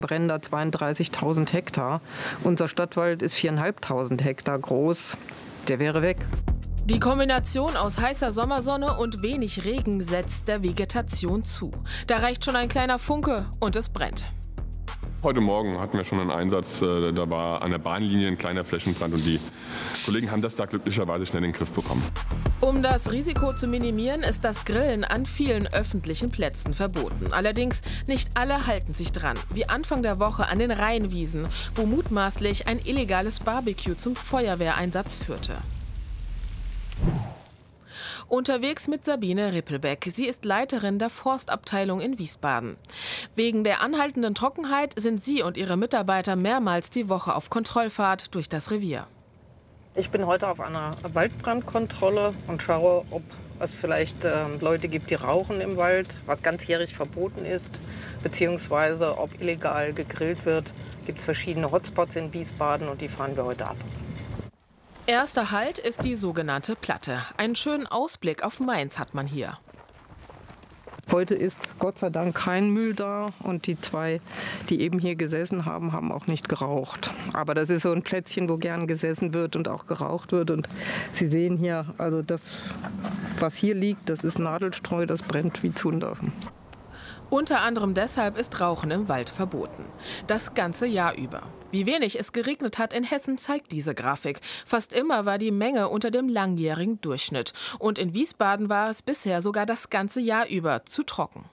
brennen da 32.000 Hektar. Unser Stadtwald ist 4.500 Hektar groß. Der wäre weg. Die Kombination aus heißer Sommersonne und wenig Regen setzt der Vegetation zu. Da reicht schon ein kleiner Funke und es brennt. Heute Morgen hatten wir schon einen Einsatz, da war an der Bahnlinie ein kleiner Flächenbrand und die Kollegen haben das da glücklicherweise schnell in den Griff bekommen. Um das Risiko zu minimieren, ist das Grillen an vielen öffentlichen Plätzen verboten. Allerdings nicht alle halten sich dran, wie Anfang der Woche an den Rheinwiesen, wo mutmaßlich ein illegales Barbecue zum Feuerwehreinsatz führte. Unterwegs mit Sabine Rippelbeck. Sie ist Leiterin der Forstabteilung in Wiesbaden. Wegen der anhaltenden Trockenheit sind sie und ihre Mitarbeiter mehrmals die Woche auf Kontrollfahrt durch das Revier. Ich bin heute auf einer Waldbrandkontrolle und schaue, ob es vielleicht Leute gibt, die rauchen im Wald, was ganzjährig verboten ist, beziehungsweise ob illegal gegrillt wird. Gibt es verschiedene Hotspots in Wiesbaden und die fahren wir heute ab. Erster Halt ist die sogenannte Platte. Einen schönen Ausblick auf Mainz hat man hier. Heute ist Gott sei Dank kein Müll da und die zwei, die eben hier gesessen haben, haben auch nicht geraucht. Aber das ist so ein Plätzchen, wo gern gesessen wird und auch geraucht wird. Und Sie sehen hier, also das, was hier liegt, das ist Nadelstreu, das brennt wie Zunder. Unter anderem deshalb ist Rauchen im Wald verboten. Das ganze Jahr über. Wie wenig es geregnet hat in Hessen, zeigt diese Grafik. Fast immer war die Menge unter dem langjährigen Durchschnitt. Und in Wiesbaden war es bisher sogar das ganze Jahr über zu trocken.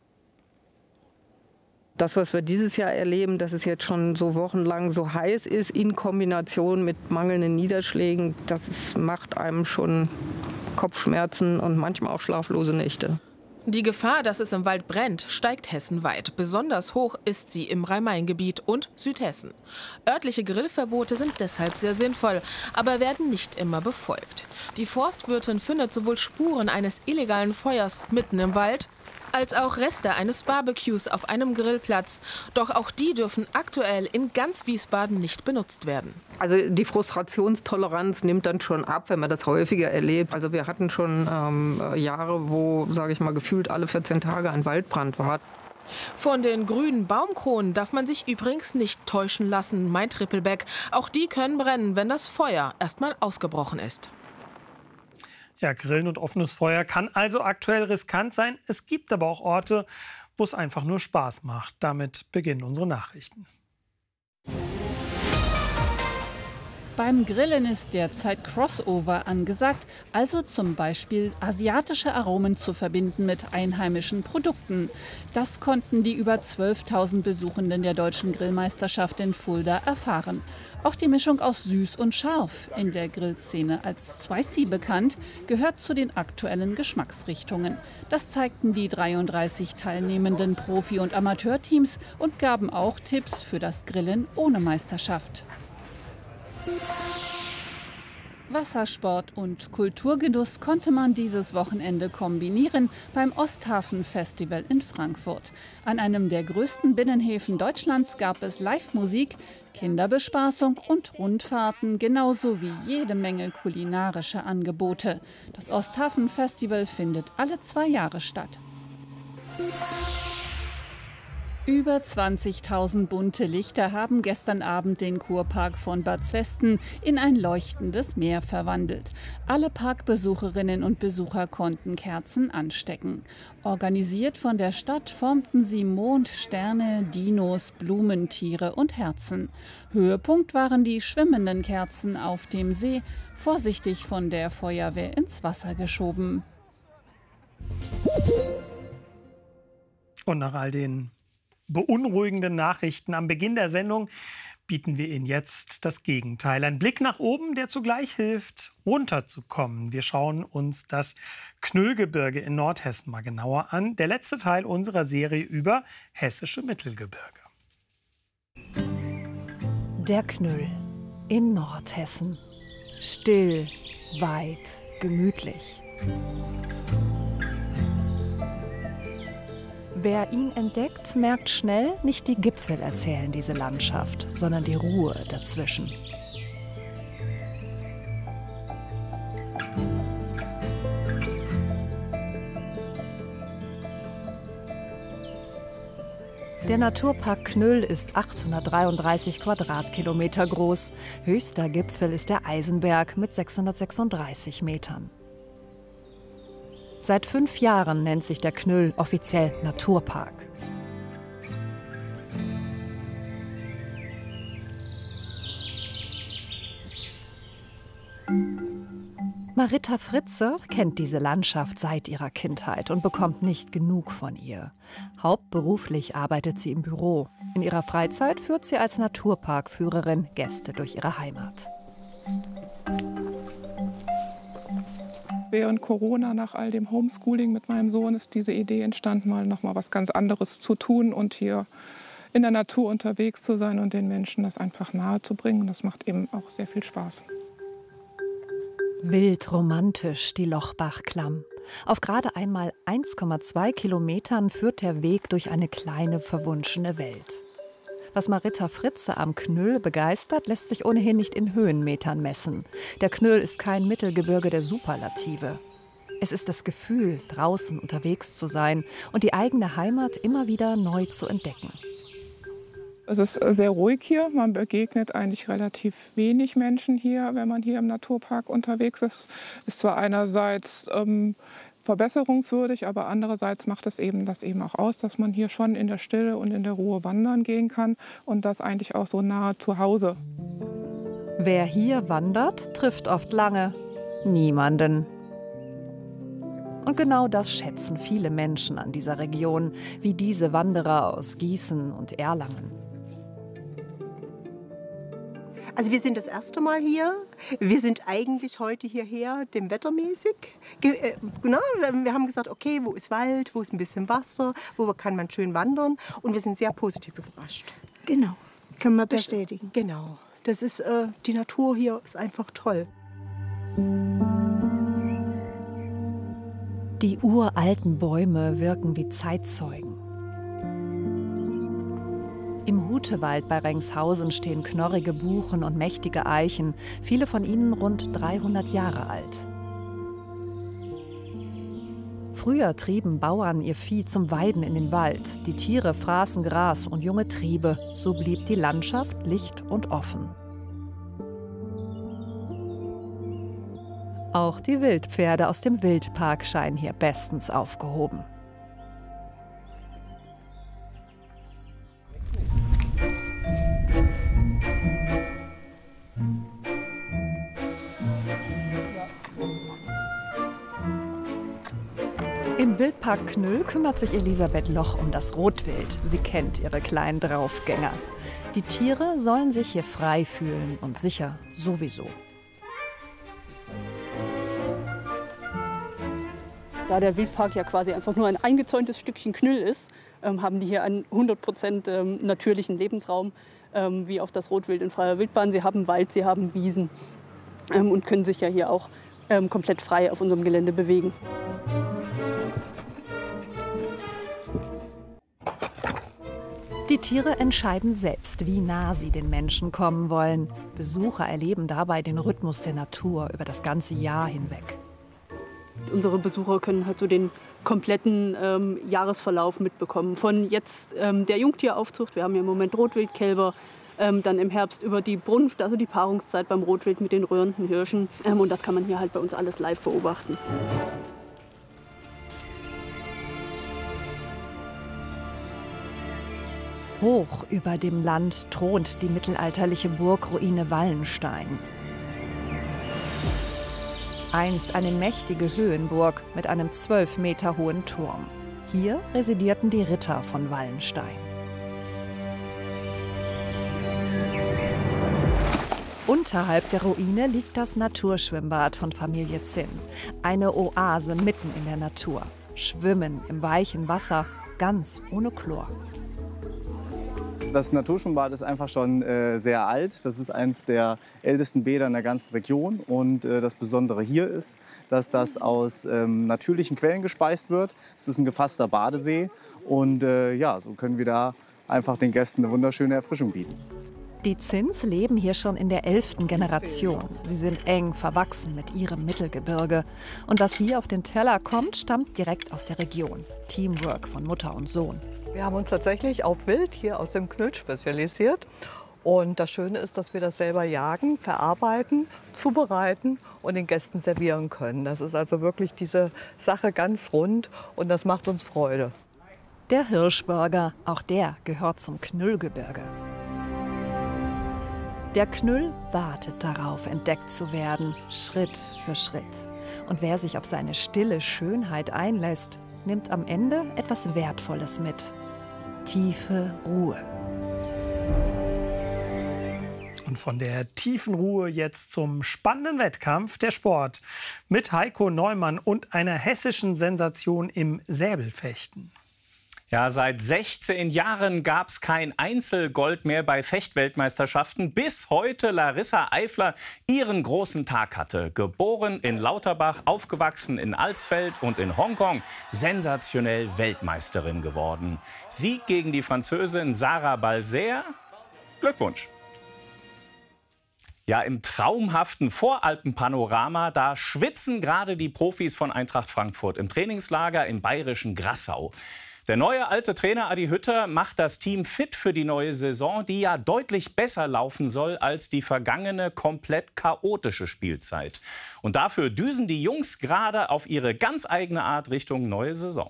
Das, was wir dieses Jahr erleben, dass es jetzt schon so wochenlang so heiß ist, in Kombination mit mangelnden Niederschlägen, macht einem schon Kopfschmerzen und manchmal auch schlaflose Nächte. Die Gefahr, dass es im Wald brennt, steigt hessenweit. Besonders hoch ist sie im Rhein-Main-Gebiet und Südhessen. Örtliche Grillverbote sind deshalb sehr sinnvoll, aber werden nicht immer befolgt. Die Forstwirtin findet sowohl Spuren eines illegalen Feuers mitten im Wald, als auch Reste eines Barbecues auf einem Grillplatz. Doch auch die dürfen aktuell in ganz Wiesbaden nicht benutzt werden. Also die Frustrationstoleranz nimmt dann schon ab, wenn man das häufiger erlebt. Also wir hatten schon Jahre, wo, sage ich mal, gefühlt alle 14 Tage ein Waldbrand war. Von den grünen Baumkronen darf man sich übrigens nicht täuschen lassen, meint Rippelbeck. Auch die können brennen, wenn das Feuer erstmal ausgebrochen ist. Ja, Grillen und offenes Feuer kann also aktuell riskant sein. Es gibt aber auch Orte, wo es einfach nur Spaß macht. Damit beginnen unsere Nachrichten. Beim Grillen ist derzeit Crossover angesagt, also zum Beispiel asiatische Aromen zu verbinden mit einheimischen Produkten. Das konnten die über 12.000 Besuchenden der Deutschen Grillmeisterschaft in Fulda erfahren. Auch die Mischung aus süß und scharf, in der Grillszene als Spicy bekannt, gehört zu den aktuellen Geschmacksrichtungen. Das zeigten die 33 teilnehmenden Profi- und Amateurteams und gaben auch Tipps für das Grillen ohne Meisterschaft. Wassersport und Kulturgenuss konnte man dieses Wochenende kombinieren beim Osthafen-Festival in Frankfurt. An einem der größten Binnenhäfen Deutschlands gab es Live-Musik, Kinderbespaßung und Rundfahrten, genauso wie jede Menge kulinarische Angebote. Das Osthafen-Festival findet alle 2 Jahre statt. Über 20.000 bunte Lichter haben gestern Abend den Kurpark von Bad Zwesten in ein leuchtendes Meer verwandelt. Alle Parkbesucherinnen und Besucher konnten Kerzen anstecken. Organisiert von der Stadt formten sie Mond, Sterne, Dinos, Blumentiere und Herzen. Höhepunkt waren die schwimmenden Kerzen auf dem See, vorsichtig von der Feuerwehr ins Wasser geschoben. Und nach all den beunruhigenden Nachrichten am Beginn der Sendung bieten wir Ihnen jetzt das Gegenteil. Ein Blick nach oben, der zugleich hilft, runterzukommen. Wir schauen uns das Knüllgebirge in Nordhessen mal genauer an. Der letzte Teil unserer Serie über hessische Mittelgebirge. Der Knüll in Nordhessen. Still, weit, gemütlich. Wer ihn entdeckt, merkt schnell, nicht die Gipfel erzählen diese Landschaft, sondern die Ruhe dazwischen. Der Naturpark Knüll ist 833 Quadratkilometer groß. Höchster Gipfel ist der Eisenberg mit 636 Metern. Seit 5 Jahren nennt sich der Knüll offiziell Naturpark. Marita Fritze kennt diese Landschaft seit ihrer Kindheit und bekommt nicht genug von ihr. Hauptberuflich arbeitet sie im Büro. In ihrer Freizeit führt sie als Naturparkführerin Gäste durch ihre Heimat. Während Corona, nach all dem Homeschooling mit meinem Sohn, ist diese Idee entstanden, mal noch mal was ganz anderes zu tun und hier in der Natur unterwegs zu sein und den Menschen das einfach nahe zu bringen. Das macht eben auch sehr viel Spaß. Wild romantisch die Lochbachklamm. Auf gerade einmal 1,2 Kilometern führt der Weg durch eine kleine, verwunschene Welt. Was Marita Fritze am Knüll begeistert, lässt sich ohnehin nicht in Höhenmetern messen. Der Knüll ist kein Mittelgebirge der Superlative. Es ist das Gefühl, draußen unterwegs zu sein und die eigene Heimat immer wieder neu zu entdecken. Es ist sehr ruhig hier. Man begegnet eigentlich relativ wenig Menschen hier, wenn man hier im Naturpark unterwegs ist. Ist zwar einerseits verbesserungswürdig, aber andererseits macht es eben das eben auch aus, dass man hier schon in der Stille und in der Ruhe wandern gehen kann und das eigentlich auch so nahe zu Hause. Wer hier wandert, trifft oft lange niemanden. Und genau das schätzen viele Menschen an dieser Region, wie diese Wanderer aus Gießen und Erlangen. Also wir sind das erste Mal hier. Wir sind eigentlich heute hierher, dem wettermäßig. Wir haben gesagt, okay, wo ist Wald, wo ist ein bisschen Wasser, wo kann man schön wandern. Und wir sind sehr positiv überrascht. Genau, kann man bestätigen. Genau, das ist, die Natur hier ist einfach toll. Die uralten Bäume wirken wie Zeitzeugen. Im Hutewald bei Rengshausen stehen knorrige Buchen und mächtige Eichen, viele von ihnen rund 300 Jahre alt. Früher trieben Bauern ihr Vieh zum Weiden in den Wald. Die Tiere fraßen Gras und junge Triebe. So blieb die Landschaft licht und offen. Auch die Wildpferde aus dem Wildpark scheinen hier bestens aufgehoben. Im Wildpark Knüll kümmert sich Elisabeth Loch um das Rotwild. Sie kennt ihre kleinen Draufgänger. Die Tiere sollen sich hier frei fühlen und sicher sowieso. Da der Wildpark ja quasi einfach nur ein eingezäuntes Stückchen Knüll ist, haben die hier einen 100% natürlichen Lebensraum, wie auch das Rotwild in freier Wildbahn. Sie haben Wald, sie haben Wiesen und können sich ja hier auch komplett frei auf unserem Gelände bewegen. Die Tiere entscheiden selbst, wie nah sie den Menschen kommen wollen. Besucher erleben dabei den Rhythmus der Natur über das ganze Jahr hinweg. Unsere Besucher können halt so den kompletten Jahresverlauf mitbekommen. Von jetzt der Jungtieraufzucht, wir haben hier im Moment Rotwildkälber, dann im Herbst über die Brunft, also die Paarungszeit beim Rotwild mit den rührenden Hirschen. Und das kann man hier halt bei uns alles live beobachten. Hoch über dem Land thront die mittelalterliche Burgruine Wallenstein. Einst eine mächtige Höhenburg mit einem 12 Meter hohen Turm. Hier residierten die Ritter von Wallenstein. Unterhalb der Ruine liegt das Naturschwimmbad von Familie Zinn. Eine Oase mitten in der Natur. Schwimmen im weichen Wasser, ganz ohne Chlor. Das Naturschwimmbad ist einfach schon sehr alt. Das ist eines der ältesten Bäder in der ganzen Region. Und das Besondere hier ist, dass das aus natürlichen Quellen gespeist wird. Es ist ein gefasster Badesee. Und ja, so können wir da einfach den Gästen eine wunderschöne Erfrischung bieten. Die Zinns leben hier schon in der 11. Generation. Sie sind eng verwachsen mit ihrem Mittelgebirge. Und was hier auf den Teller kommt, stammt direkt aus der Region. Teamwork von Mutter und Sohn. Wir haben uns tatsächlich auf Wild hier aus dem Knüll spezialisiert. Und das Schöne ist, dass wir das selber jagen, verarbeiten, zubereiten und den Gästen servieren können. Das ist also wirklich diese Sache ganz rund und das macht uns Freude. Der Hirschburger, auch der gehört zum Knüllgebirge. Der Knüll wartet darauf, entdeckt zu werden, Schritt für Schritt. Und wer sich auf seine stille Schönheit einlässt, nimmt am Ende etwas Wertvolles mit. Tiefe Ruhe. Und von der tiefen Ruhe jetzt zum spannenden Wettkampf, der Sport, mit Heiko Neumann und einer hessischen Sensation im Säbelfechten. Ja, seit 16 Jahren gab es kein Einzelgold mehr bei Fechtweltmeisterschaften, bis heute Larissa Eifler ihren großen Tag hatte. Geboren in Lauterbach, aufgewachsen in Alsfeld und in Hongkong, sensationell Weltmeisterin geworden. Sieg gegen die Französin Sarah Balser. Glückwunsch! Ja, im traumhaften Voralpenpanorama, da schwitzen gerade die Profis von Eintracht Frankfurt im Trainingslager im bayerischen Grassau. Der neue alte Trainer Adi Hütter macht das Team fit für die neue Saison, die ja deutlich besser laufen soll als die vergangene komplett chaotische Spielzeit. Und dafür düsen die Jungs gerade auf ihre ganz eigene Art Richtung neue Saison.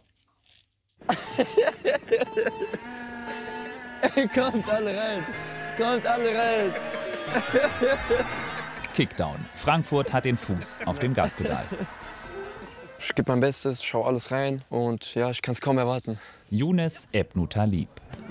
Kommt alle rein! Kommt alle rein! Kickdown. Frankfurt hat den Fuß auf dem Gaspedal. Ich gebe mein Bestes, schaue alles rein und ja, ich kann es kaum erwarten. Younes Ebnutalib.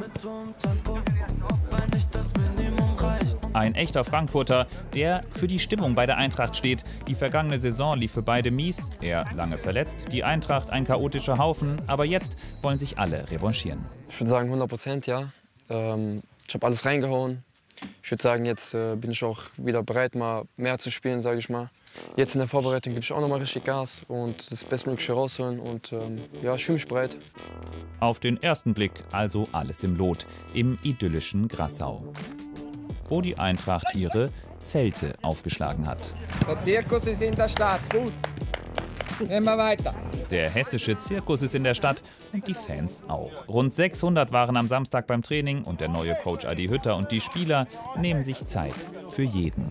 Ein echter Frankfurter, der für die Stimmung bei der Eintracht steht. Die vergangene Saison lief für beide mies, er lange verletzt, die Eintracht ein chaotischer Haufen, aber jetzt wollen sich alle revanchieren. Ich würde sagen 100%, ja. Ich habe alles reingehauen. Ich würde sagen, jetzt bin ich auch wieder bereit, mal mehr zu spielen, sage ich mal. Jetzt in der Vorbereitung gebe ich auch noch mal richtig Gas und das Bestmögliche rausholen. Und ja, ich fühle mich bereit. Auf den ersten Blick also alles im Lot, im idyllischen Grassau, wo die Eintracht ihre Zelte aufgeschlagen hat. Der Zirkus ist in der Stadt, gut. Gehen wir weiter. Der hessische Zirkus ist in der Stadt und die Fans auch. Rund 600 waren am Samstag beim Training und der neue Coach Adi Hütter und die Spieler nehmen sich Zeit für jeden.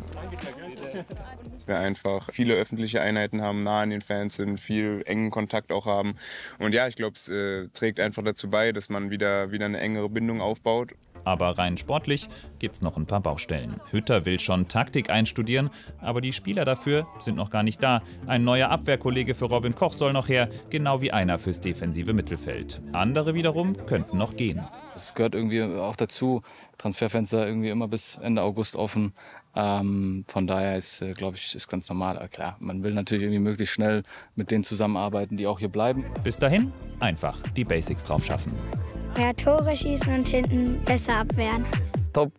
Dass wir einfach viele öffentliche Einheiten haben, nah an den Fans sind, viel engen Kontakt auch haben. Und ja, ich glaube, es trägt einfach dazu bei, dass man wieder eine engere Bindung aufbaut. Aber rein sportlich gibt's noch ein paar Baustellen. Hütter will schon Taktik einstudieren, aber die Spieler dafür sind noch gar nicht da. Ein neuer Abwehrkollege für Robin Koch soll noch her, genau wie einer fürs defensive Mittelfeld. Andere wiederum könnten noch gehen. Es gehört irgendwie auch dazu. Transferfenster irgendwie immer bis Ende August offen. Von daher ist, glaube ich, ist ganz normal. Klar, man will natürlich irgendwie möglichst schnell mit denen zusammenarbeiten, die auch hier bleiben. Bis dahin einfach die Basics drauf schaffen. Mehr Tore schießen und hinten besser abwehren. Top.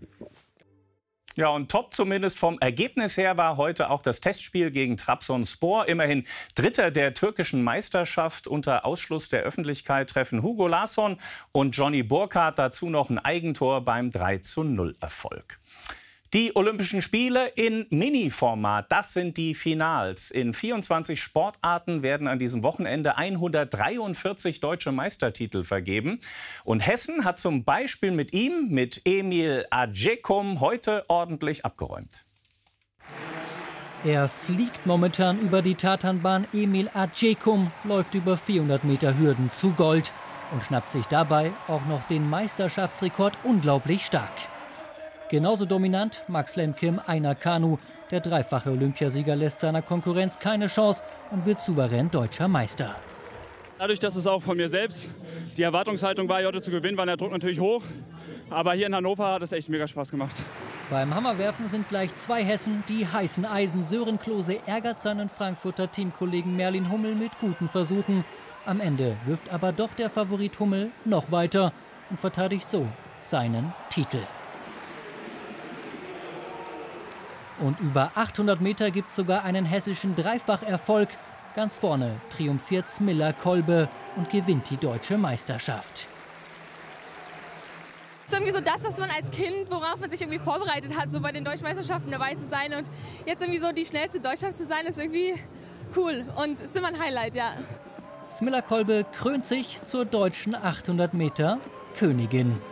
Ja, und top zumindest vom Ergebnis her war heute auch das Testspiel gegen Trabzonspor. Immerhin Dritter der türkischen Meisterschaft. Unter Ausschluss der Öffentlichkeit treffen Hugo Larsson und Johnny Burkhardt dazu noch ein Eigentor beim 3:0-Erfolg. Die Olympischen Spiele in Mini-Format, das sind die Finals. In 24 Sportarten werden an diesem Wochenende 143 deutsche Meistertitel vergeben. Und Hessen hat zum Beispiel mit ihm, mit Emil Adjekum, heute ordentlich abgeräumt. Er fliegt momentan über die Tatanbahn. Emil Adjekum läuft über 400 Meter Hürden zu Gold und schnappt sich dabei auch noch den Meisterschaftsrekord unglaublich stark. Genauso dominant Max Lemke im Einer-Kanu. Der dreifache Olympiasieger lässt seiner Konkurrenz keine Chance und wird souverän deutscher Meister. Dadurch, dass es auch von mir selbst die Erwartungshaltung war, heute zu gewinnen, war der Druck natürlich hoch. Aber hier in Hannover hat es echt mega Spaß gemacht. Beim Hammerwerfen sind gleich zwei Hessen die heißen Eisen. Sören Klose ärgert seinen Frankfurter Teamkollegen Merlin Hummel mit guten Versuchen. Am Ende wirft aber doch der Favorit Hummel noch weiter und verteidigt so seinen Titel. Und über 800 Meter gibt es sogar einen hessischen Dreifacherfolg. Ganz vorne triumphiert Smilla Kolbe und gewinnt die deutsche Meisterschaft. Das ist irgendwie so das, was man als Kind, worauf man sich irgendwie vorbereitet hat, so bei den deutschen Meisterschaften dabei zu sein. Und jetzt irgendwie so die schnellste Deutschlands zu sein, ist irgendwie cool und ist immer ein Highlight, ja. Smilla Kolbe krönt sich zur deutschen 800 Meter Königin.